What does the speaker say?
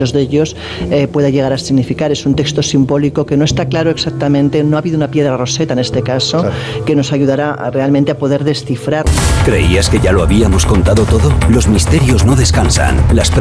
de ellos pueda llegar a significar. Es un texto simbólico que no está claro exactamente, no ha habido una piedra roseta en este caso, claro, que nos ayudará realmente a poder descifrar. ¿Creías que ya lo habíamos contado todo? Los misterios no descansan. Las